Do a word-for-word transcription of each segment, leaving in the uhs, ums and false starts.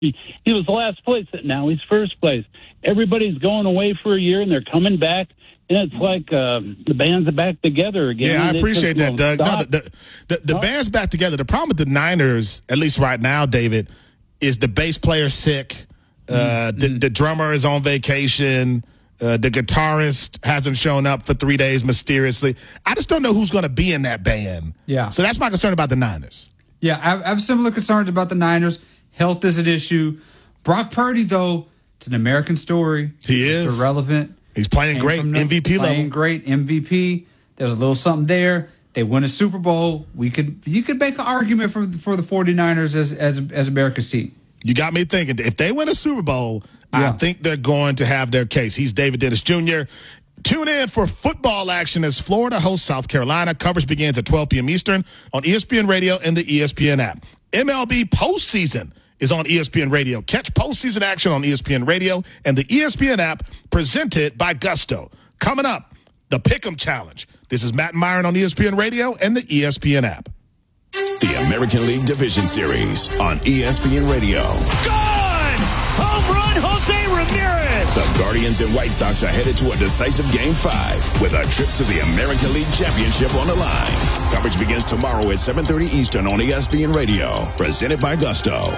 He, he was last place, now he's first place. Everybody's going away for a year, and they're coming back, and it's like uh, the band's are back together again. Yeah, I appreciate that, Doug. No, the the, the, the no. band's back together. The problem with the Niners, at least right now, David, is the bass player's sick. Uh, mm-hmm. the, the drummer is on vacation. Uh, the guitarist hasn't shown up for three days mysteriously. I just don't know who's going to be in that band. Yeah. So that's my concern about the Niners. Yeah, I have, I have similar concerns about the Niners. Health is an issue. Brock Purdy, though, it's an American story. He is. It's irrelevant. He's playing Came great, from M V P playing level. great, M V P. There's a little something there. They win a Super Bowl. We could, you could make an argument for for the 49ers as as as America's team. You got me thinking. If they win a Super Bowl, Yeah. I think they're going to have their case. He's David Dennis Junior Tune in for football action as Florida hosts South Carolina. Coverage begins at twelve p.m. Eastern on E S P N Radio and the E S P N app. M L B postseason is on E S P N Radio. Catch postseason action on E S P N Radio and the E S P N app, presented by Gusto. Coming up, the Pick'em Challenge. This is Matt Myron on E S P N Radio and the E S P N app. The American League Division Series on E S P N Radio. Gone! Home run, Jose Ramirez! The Guardians and White Sox are headed to a decisive Game five with a trip to the American League Championship on the line. Coverage begins tomorrow at seven thirty Eastern on E S P N Radio. Presented by Gusto.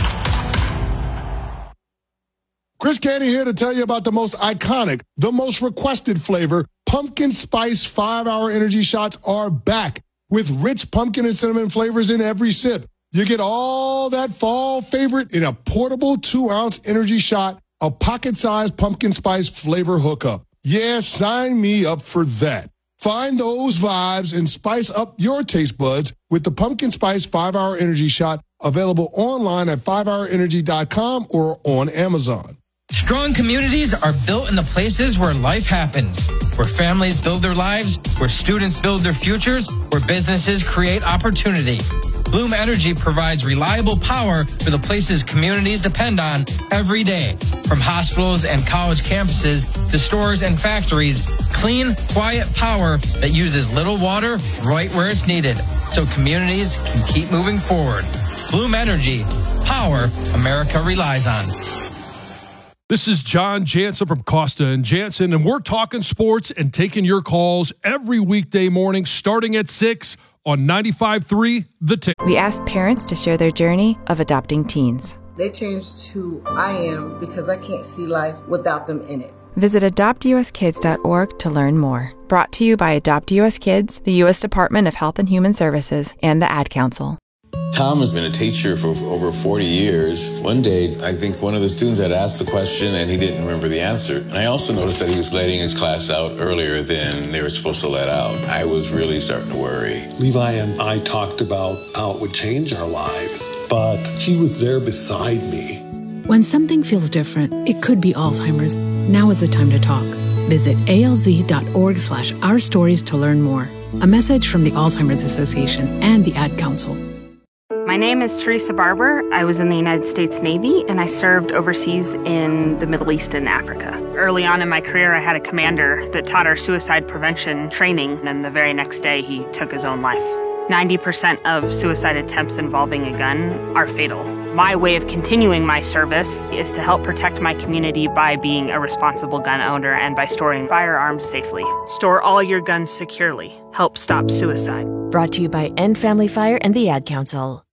Chris Canty here to tell you about the most iconic, the most requested flavor. Pumpkin Spice five-hour energy shots are back with rich pumpkin and cinnamon flavors in every sip. You get all that fall favorite in a portable two-ounce energy shot, a pocket-sized pumpkin spice flavor hookup. Yeah, sign me up for that. Find those vibes and spice up your taste buds with the Pumpkin Spice five-hour energy shot, available online at five hour energy dot com or on Amazon. Strong communities are built in the places where life happens, where families build their lives, where students build their futures, where businesses create opportunity. Bloom Energy provides reliable power for the places communities depend on every day. From hospitals and college campuses to stores and factories, clean, quiet power that uses little water right where it's needed, so communities can keep moving forward. Bloom Energy, power America relies on. This is John Jansen from Costa and Jansen, and we're talking sports and taking your calls every weekday morning starting at six on ninety-five point three The Tick. We asked parents to share their journey of adopting teens. They changed who I am because I can't see life without them in it. Visit adopt u s kids dot org to learn more. Brought to you by Adopt U S Kids, the U S Department of Health and Human Services, and the Ad Council. Tom has been a teacher for over forty years. One day, I think one of the students had asked the question and he didn't remember the answer. And I also noticed that he was letting his class out earlier than they were supposed to let out. I was really starting to worry. Levi and I talked about how it would change our lives, but he was there beside me. When something feels different, it could be Alzheimer's. Now is the time to talk. Visit A L Z dot org slash our stories to learn more. A message from the Alzheimer's Association and the Ad Council. My name is Teresa Barber. I was in the United States Navy, and I served overseas in the Middle East and Africa. Early on in my career, I had a commander that taught our suicide prevention training, and the very next day, he took his own life. ninety percent of suicide attempts involving a gun are fatal. My way of continuing my service is to help protect my community by being a responsible gun owner and by storing firearms safely. Store all your guns securely. Help stop suicide. Brought to you by End Family Fire and the Ad Council.